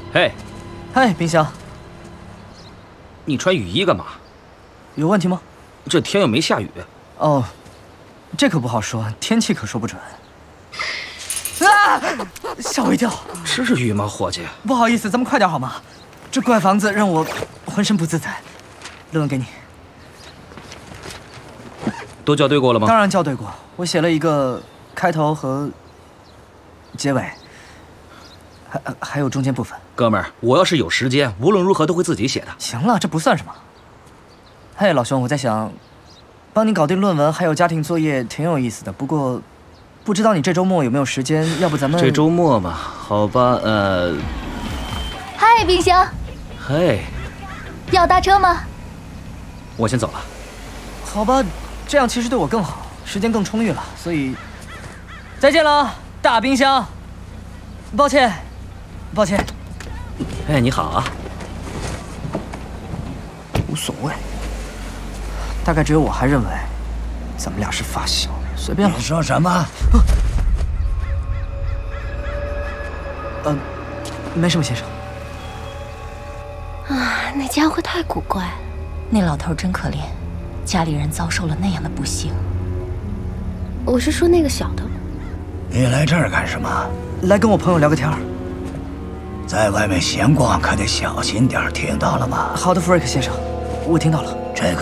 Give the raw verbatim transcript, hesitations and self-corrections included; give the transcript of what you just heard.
嘿， 嗨，冰箱， 你穿雨衣干嘛？ 有问题吗？ 这天又没下雨。 哦，这可不好说，天气可说不准。啊！吓我一跳。 至于吗，伙计？ 不好意思，咱们快点好吗？这怪房子让我浑身不自在。论文给你。 都校对过了吗？ 当然校对过，我写了一个开头和结尾，还还有中间部分。 哥们儿，我要是有时间，无论如何都会自己写的。 行了，这不算什么。嘿，老兄，我在想，帮你搞定论文还有家庭作业挺有意思的，不过不知道你这周末有没有时间？要不咱们这周末嘛，好吧，呃。 嗨，冰箱。 嘿。 要搭车吗？ 我先走了。 好吧，这样其实对我更好，时间更充裕了，所以再见了，大冰箱。抱歉，抱歉。 哎，你好啊。 无所谓，大概只有我还认为咱们俩是发小，随便了。 你说什么？ 呃，没什么，先生。 啊，那家伙太古怪了。 那老头真可怜，家里人遭受了那样的不幸。 我是说那个小的。 你来这儿干什么？ 来跟我朋友聊个天儿。 在外面闲逛可得小心点，听到了吗？ 好的，弗瑞克先生，我听到了。 这个。